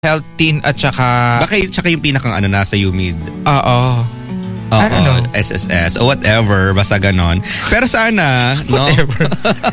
PhilHealth Teen at saka... Baka yung pinakang nasa UMID. Oo. I don't know. SSS o whatever, basta ganon. Pero sana, no? Whatever.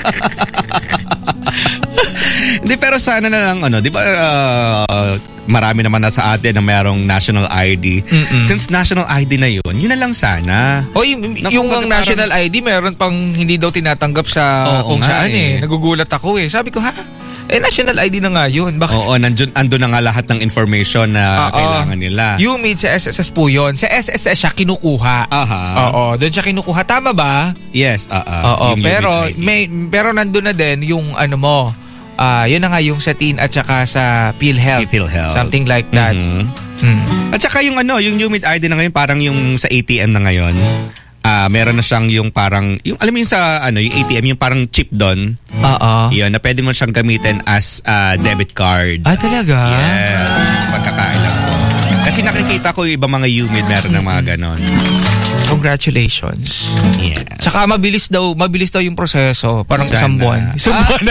Hindi, pero sana na lang, di ba, marami naman na sa atin na mayroong national ID. Since national ID na yun na lang sana. O yung national ID, meron pang hindi daw tinatanggap sa kung saan Nagugulat ako Sabi ko, national ID na nga yun. Bakit? Oo, andun na nga lahat ng information na kailangan nila. UMID sa SSS po yun. Sa SSS siya kinukuha. Oo, doon siya kinukuha. Tama ba? Yes, Oo, pero nandun na din yung yun na nga yung sa teen at saka sa PhilHealth. Something like that. At saka yung yung UMID ID na ngayon, parang yung sa ATM na ngayon. Meron na siyang yung parang, yung alam mo yung sa yung ATM, yung parang chip doon. Yun, na pwede mo siyang gamitin as debit card. Talaga? Yes, pagkakailan ko. Kasi nakikita ko yung ibang mga UMID meron ng mga ganon. Congratulations. Yes. Saka mabilis daw yung proseso. Parang isang buwan. Isang buwan.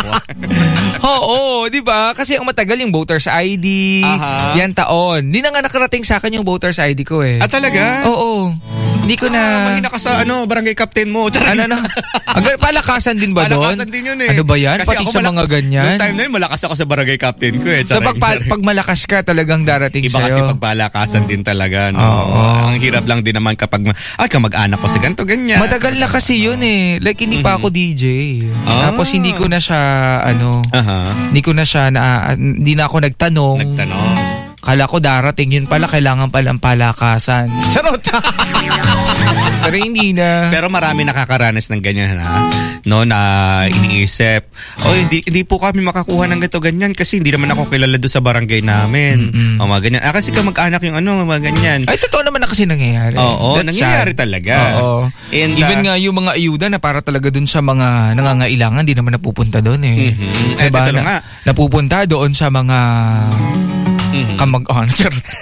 Oo, di ba? Kasi ang matagal yung voter's ID. Yan taon. Hindi na nga nakarating sa akin yung voter's ID ko talaga? Oo. Hindi ko na... Mahina ka sa barangay captain mo. Palakasan din ba doon? Palakasan din yun Ano ba yan? Kasi pati sa mga ganyan? Noong time na yun, malakas ako sa barangay captain ko So pag malakas ka, talagang darating iba sa'yo. Iba kasi pagbalakasan din talaga. No? Ang hirap lang din naman kapag kamag-anak ko sa ganito, ganyan. Matagal na kasi yun Like hindi pa ako DJ. Tapos hindi ko na siya hindi ko na siya hindi na ako nagtanong. Kala ko darating, yun pala kailangan palang palakasan. Charot! Pero hindi na. Pero marami nakakaranas ng ganyan na iniisip, hindi po kami makakuha ng ganito ganyan kasi hindi naman ako kilala doon sa barangay namin. O mga ganyan. Kasi kamag-anak yung mga ganyan. Ay, totoo naman na kasi nangyayari. Oo, nangyayari talaga. Oo. And, even nga yung mga ayuda na para talaga doon sa mga nangangailangan, hindi naman napupunta doon Diba? Napupunta doon sa mga kamag-anak.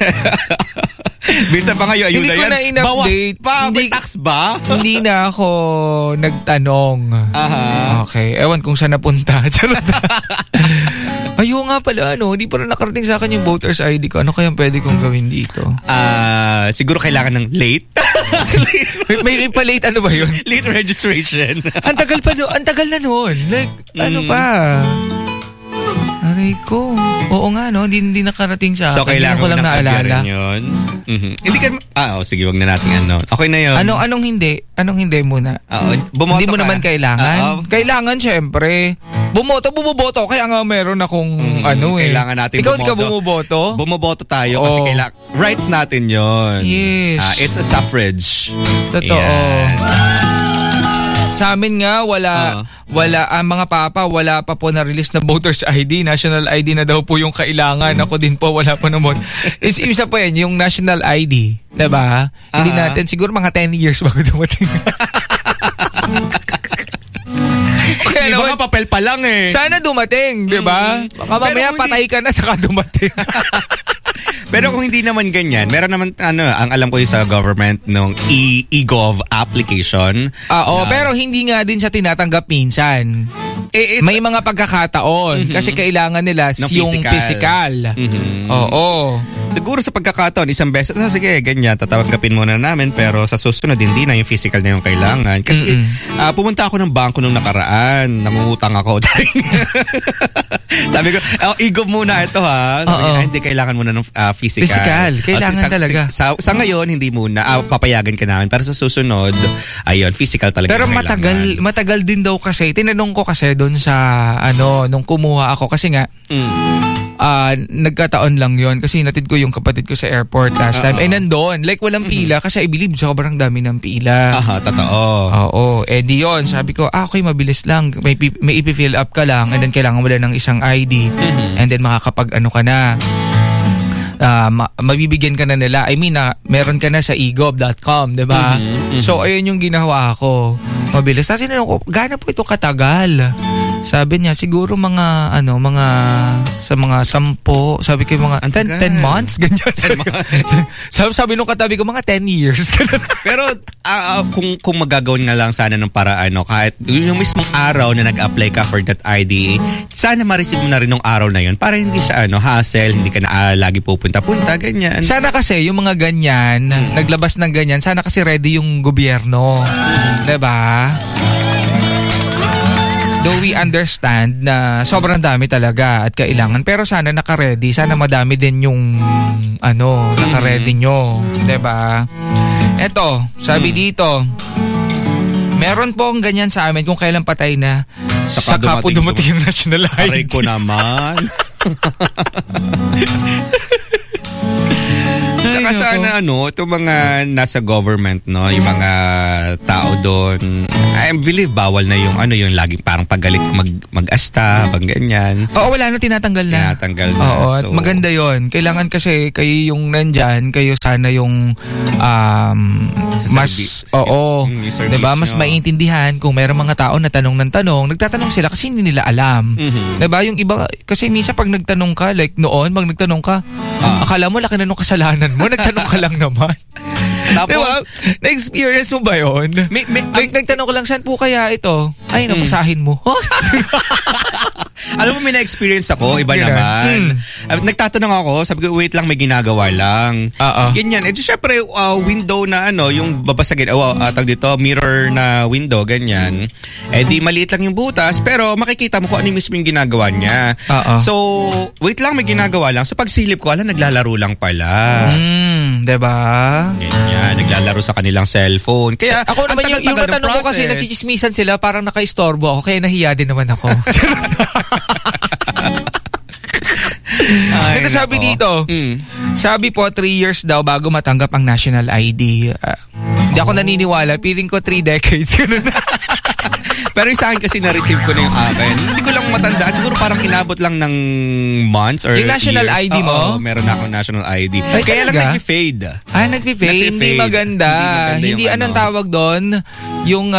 Bisa pa nga yung ayuda yan. Hindi ko na bawas pa? May tax ba? Hindi na ako nagtanong. Okay. Ewan kung saan napunta. Ayaw nga pala, hindi pa rin nakarating sa akin yung voter's ID ko. Ano kayang pwede kong gawin dito? Siguro kailangan ng late. may pa-late, ano ba yun? Late registration. Ang tagal na nun. Like, ano pa? Aray ko. Oo nga, hindi nakarating siya. So, kailangan ko lang naalala. Yun. Hindi ka... sige, wag na natin Okay na yun. Anong hindi? Anong hindi muna? Hindi mo naman kailangan? Kailangan, syempre. Bumoboto. Kaya nga meron akong Kailangan natin bumoto. Ikaw bumoboto? Bumoboto tayo kasi rights natin yun. Yes. It's a suffrage. Totoo. Yeah. Sa amin nga, ang mga papa, wala pa po na-release na voter's ID. National ID na daw po yung kailangan. Ako din po, wala pa naman. Isa po yan, yung national ID. Diba? Hindi natin, siguro mga 10 years bago dumating. Kaya naman, papel pa lang Sana dumating, diba? Baka mamaya patay ka na saka dumating. Pero kung hindi naman ganyan, meron naman ang alam ko yung sa government nung e-gov application. Pero hindi nga din siya tinatanggap minsan. May mga pagkakataon kasi kailangan nila yung physical. Oo. Siguro sa pagkakataon, isang beses, sige, ganyan, tatanggapin muna namin, pero sa susunod, hindi na yung physical na yung kailangan. Kasi pumunta ako ng bangko nung nakaraan, nangungutang ako. Sabi ko, e-gov muna ito Sabi, hindi, kailangan muna ng physical. Kailangan talaga. Sa ngayon, hindi muna. Papayagan ka namin. Pero sa susunod, ayun, physical talaga. Pero matagal din daw kasi. Tinanong ko kasi doon sa, nung kumuha ako. Kasi nga, nagkataon lang yon kasi natid ko yung kapatid ko sa airport last time. Nandun. Like, walang pila kasi I believe sobrang dami ng pila. Totoo. Oo. Di yun. Sabi ko, okay, mabilis lang. May ipi-fill up ka lang and then kailangan mo lang ng isang ID. And then makakapag ka na. Mabibigyan ka na nila. I mean, meron ka na sa egov.com, diba? So, ayun yung ginawa ko. Mabilis. Tapos sinanong ko, gaano po ito katagal? Sabi niya, siguro mga sa mga 10, sabi ko mga 10 months, ganyan. 10 months. sabi nung katabi ko, mga 10 years. Pero kung magagawin nga lang sana ng paraan, kahit yung mismong araw na nag-apply ka for that ID, sana ma-receive mo na rin ng araw na yun para hindi siya hassle, hindi ka na lagi pupunta-punta, ganyan. Sana kasi yung mga ganyan, naglabas ng ganyan, sana kasi ready yung gobyerno. Diba? Though we understand na sobrang dami talaga at kailangan, pero sana naka-ready, sana madami din yung naka-ready nyo. Diba? Eto, sabi dito, meron po ang ganyan sa amin kung kailan patay na saka po dumating yung national ID. Aray ko naman. Saka sana itong mga nasa government, yung mga tao doon, I believe bawal na yung yung laging parang paggalit mag-asta, pag ganyan. Oo, wala na, tinatanggal na. Oo, at maganda yon. Kailangan kasi kayo yung nandyan, kayo sana yung mas, diba, mas maiintindihan kung mayroong mga tao na tanong ng tanong, nagtatanong sila kasi hindi nila alam. Diba, yung iba, kasi minsan pag nagtanong ka, like noon, pag nagtanong ka, akala mo laki na nung kasalanan mo, nagtanong ka lang naman. Tapos, diba? Na-experience mo ba yun? Like, nagtanong ko lang, saan po kaya ito? Ay, napasahin mo. Alam mo, may na-experience ako, iba naman. Nagtatanong ako, sabi ko, wait lang, may ginagawa lang. Ganyan. Eh, syempre, window na yung babasagin, tag dito, mirror na window, ganyan. Eh, di maliit lang yung butas, pero makikita mo kung ano mismo yung ginagawa niya. So, wait lang, may ginagawa lang. So, pag silip ko, naglalaro lang pala. Diba? Ganyan, naglalaro sa kanilang cellphone. Kaya, ako naman, yung natanong ko kasi, nagchichismisan sila, parang nakaistorbo ako, kaya nahiya din naman ako. Ito sabi dito, sabi po 3 years daw bago matanggap ang national ID. Hindi ako naniniwala, feeling ko 3 decades. Pero yung sa akin kasi na-receive ko na yung akin. Hindi ko lang matandaan. Siguro parang inabot lang ng months or yung national years. ID mo? Meron na akong national ID. Ay, kaya talaga? lang nag-fade. Nag-fade? Hindi maganda. Hindi anong tawag doon? Yung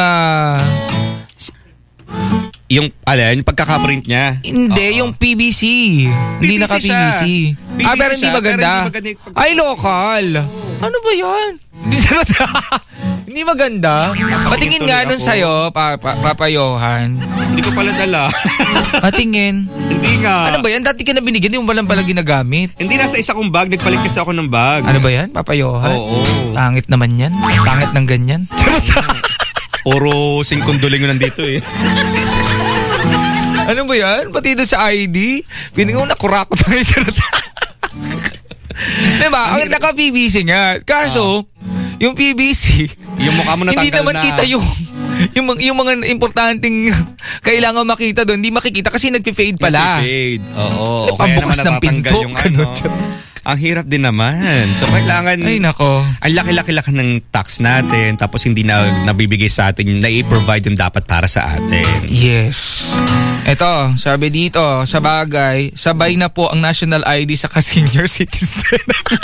yung pagkaka-print niya. Hindi, yung PVC. Hindi naka-PVC. Pero hindi maganda. Ay, local. Ano ba yan? Hindi maganda. Patingin nga nun sa'yo, Papa Johan. Hindi ko pala dala. Patingin. Hindi nga. Ano ba yan? Dati ka na binigyan, hindi mo pala ginagamit. Hindi, nasa isa kong bag. Nagpalit kasi ako ng bag. Ano ba yan, Papa Johan? Oo. Pangit naman yan. Pangit ng ganyan. Puro singkonduling nandito eh. Ano ba yan? Pati doon sa ID, piling ko nakurako tayo sa diba? Ang naka-PVC nga. Kaso, yung PVC, yung mukha mo natanggal hindi naman na. kita yung mga importanteng kailangan makita doon. Hindi makikita kasi nagpi-fade pala. Nagpi-fade. Oo. Pambukas ng pinto. Ang hirap din naman. So, kailangan... Ay, nako. Ang laki-laki ng tax natin, tapos hindi na nabibigay sa atin, na i-provide yung dapat para sa atin. Yes. Ito, sabi dito, sa bagay, sabay na po ang national ID sa ka-senior citizen.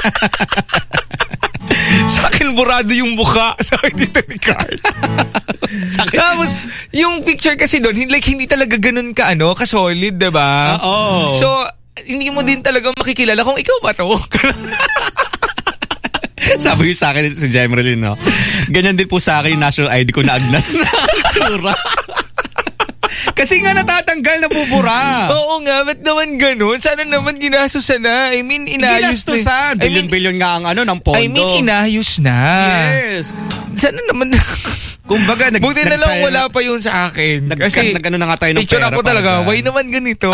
Sa akin, burado yung mukha. Sabi dito ni Carl. Tapos, yung picture kasi doon, like, hindi talaga ganun ka-solid, diba? Oo. So, hindi mo din talaga makikilala kung ikaw ba to. Sabi yung sa akin si Jemerlin, no? Ganyan din po sa akin yung national ID ko na agnas na tsura. Kasi nga natatanggal na bubura. Oo nga, ba't naman ganun? Sana naman ginastusan na. I mean, inayos na. Bilyon-bilyon nga ang ng pondo. I mean, inayos na. Yes. Sana naman... Kumbaga, buti na lang wala pa yun sa akin. Kasi, nag-ano na nga tayo ng picture pera. Ako talaga, why naman ganito?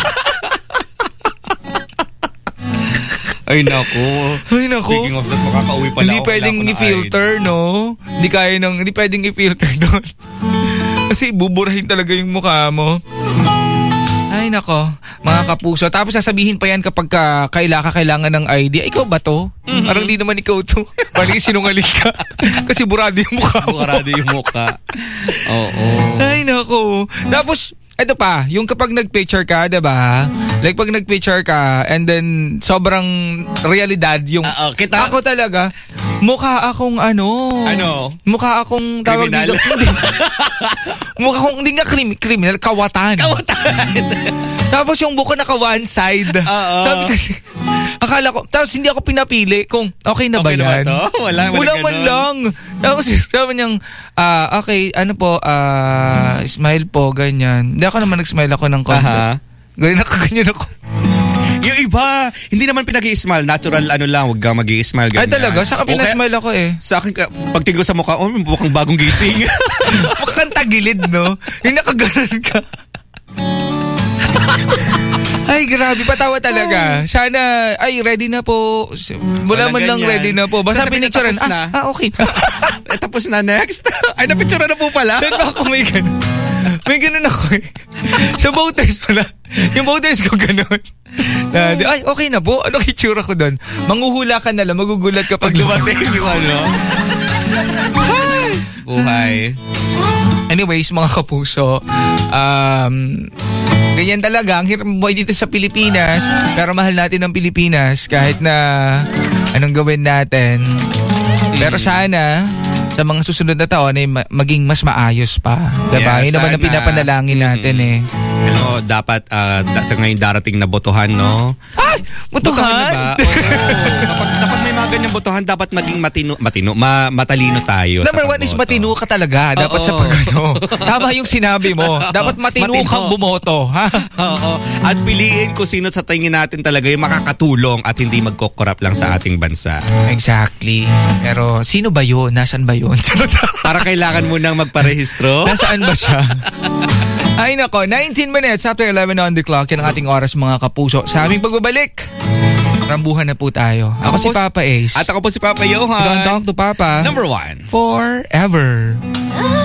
Ay, naku. Speaking of that, makakauwi pala hindi pwedeng i-filter, no? Hindi pwedeng i-filter doon. Kasi buburahin talaga yung mukha mo. Ay, nako. Mga kapuso. Tapos sasabihin pa yan kapag kailangan ng ID. Ikaw ba to? Parang di naman ikaw to. Parang sinungaling ka. Kasi burado yung mukha mo. Burado yung mukha. Oo. Ay, nako. Tapos, ito pa, yung kapag nag-picture ka, diba? Like pag nag-picture ka and then sobrang realidad yung... Kita? Ako talaga, Mukha akong Mukha akong tawag dito. Mukha akong hindi nga criminal, kawatan. Tapos yung buko naka one side. Sabi kasi, akala ko, tapos hindi ako pinapili kung okay na ba yan. Wala man lang. Tapos sabi niyang, okay, smile po, ganyan. Hindi ako naman nag-smile ako ng konti. Ganyan ako. Yung iba, hindi naman pinag-i-smile. Natural lang, huwag kang mag-i-smile. Ay talaga? Saka pinasmile ako eh. Sa akin, pagtingin ko sa mukha, mukhang bagong gising. Mukhang tagilid, no? Yung nakaganon ka. Ay, grabe, patawa talaga. Sana, ready na po. Wala man lang ready na po. Basta pinicturean. Okay. Tapos na, next. Ay, napicturean na po pala. Saan ba ako may ganun? May ganun ako eh. Sa voters pala. Yung voters ko ganun. Ay, okay na po. Ano itsura ko doon? Manguhula ka na lang. Magugulat ka pag dumating yung buhay. Anyways, mga kapuso, ganyan talaga. Ang hirap buhay dito sa Pilipinas. Pero mahal natin ang Pilipinas kahit na anong gawin natin. Pero sana sa mga susunod na taon ay maging mas maayos pa. Diba? Yun naman ang pinapanalangin natin eh. Dapat sa ngayon darating na botohan, no? Ay! Botohan? Na ba? Kapag may mga ganyang botohan, dapat maging matalino tayo. Number one is matino ka talaga. Dapat sa pagano. Tama yung sinabi mo. Dapat matino kang bumoto. Ha? Oo. At piliin kung sino sa tingin natin talaga yung makakatulong at hindi magkokorap lang sa ating bansa. Exactly. Pero sino ba yun? Nasaan ba yun? Para kailangan mo nang magparehistro? Nasaan ba siya? Ay nako, 19 minutes after 11 on the clock. Yan ang ating oras mga kapuso. Sa aming pagbabalik, rambuhan na po tayo. Ako si Papa Ace. At ako po si Papa Johan. Don't talk to Papa. Number 1. Forever.